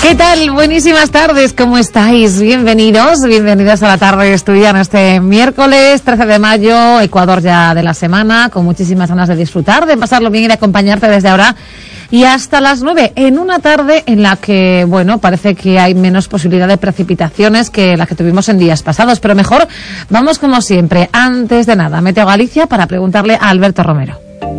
¿Qué tal? Buenísimas tardes, ¿cómo estáis? Bienvenidos a la tarde estudian este miércoles 13 de mayo, Ecuador ya de la semana, con muchísimas ganas de disfrutar, de pasarlo bien y de acompañarte desde ahora y hasta las 9, en una tarde en la que, bueno, parece que hay menos posibilidad de precipitaciones que la que tuvimos en días pasados, pero mejor, vamos como siempre, antes de nada, Meteo Galicia para preguntarle a Alberto Romero.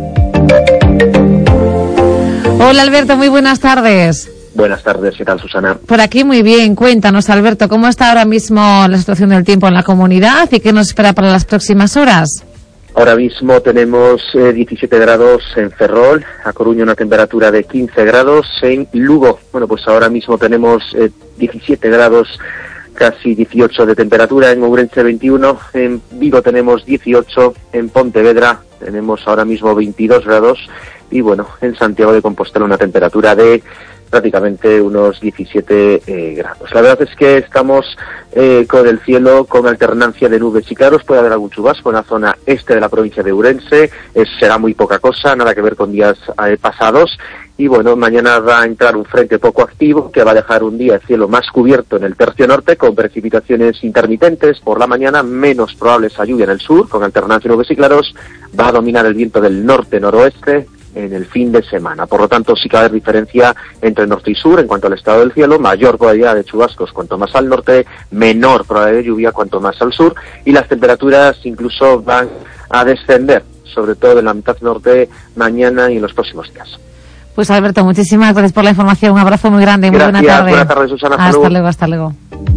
Hola Alberto, muy buenas tardes. Buenas tardes, ¿qué tal, Susana? Por aquí muy bien. Cuéntanos, Alberto, ¿cómo está ahora mismo la situación del tiempo en la comunidad y qué nos espera para las próximas horas? Ahora mismo tenemos 17 grados en Ferrol, a Coruña una temperatura de 15 grados, en Lugo, bueno, pues ahora mismo tenemos 17 grados, casi 18 de temperatura, en Ourense 21, en Vigo tenemos 18, en Pontevedra tenemos ahora mismo 22 grados y bueno, en Santiago de Compostela una temperatura de prácticamente unos 17 grados. La verdad es que estamos con el cielo con alternancia de nubes y claros. Puede haber algún chubasco en la zona este de la provincia de Ourense. Será muy poca cosa, nada que ver con días pasados. Y bueno, mañana va a entrar un frente poco activo que va a dejar un día el cielo más cubierto en el tercio norte con precipitaciones intermitentes. Por la mañana menos probable esa lluvia en el sur con alternancia de nubes y claros. Va a dominar el viento del norte-noroeste en el fin de semana. Por lo tanto, sí que va a haber diferencia entre norte y sur en cuanto al estado del cielo, mayor probabilidad de chubascos cuanto más al norte, menor probabilidad de lluvia cuanto más al sur, y las temperaturas incluso van a descender, sobre todo en la mitad norte, mañana y en los próximos días. Pues Alberto, muchísimas gracias por la información, un abrazo muy grande, muy buena tarde. Buena tarde, Susana. Hasta luego.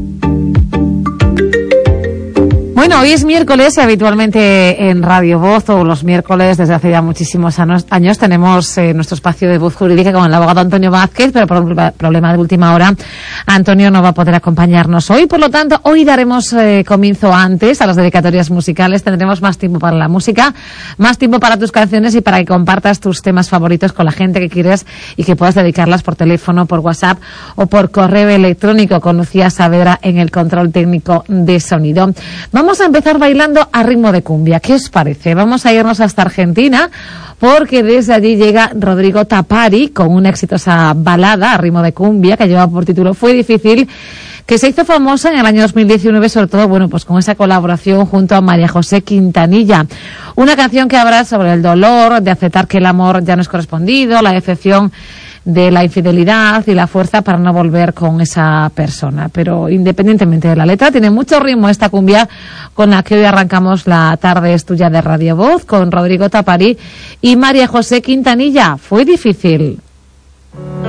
Bueno, hoy es miércoles y habitualmente en Radio Voz, o los miércoles desde hace ya muchísimos años, tenemos nuestro espacio de voz jurídica con el abogado Antonio Vázquez, pero por un problema de última hora, Antonio no va a poder acompañarnos hoy. Por lo tanto, hoy daremos comienzo antes a las dedicatorias musicales. Tendremos más tiempo para la música, más tiempo para tus canciones y para que compartas tus temas favoritos con la gente que quieres y que puedas dedicarlas por teléfono, por WhatsApp o por correo electrónico con Lucía Saavedra en el control técnico de sonido. Vamos a empezar bailando a ritmo de cumbia. ¿Qué os parece? Vamos a irnos hasta Argentina porque desde allí llega Rodrigo Tapari con una exitosa balada a ritmo de cumbia que lleva por título Fue Difícil, que se hizo famosa en el año 2019, sobre todo, bueno, pues con esa colaboración junto a María José Quintanilla. Una canción que habla sobre el dolor de aceptar que el amor ya no es correspondido, la decepción de la infidelidad y la fuerza para no volver con esa persona. Pero independientemente de la letra, tiene mucho ritmo esta cumbia con la que hoy arrancamos la tarde es tuya de Radio Voz con Rodrigo Tapari y María José Quintanilla. Fue difícil.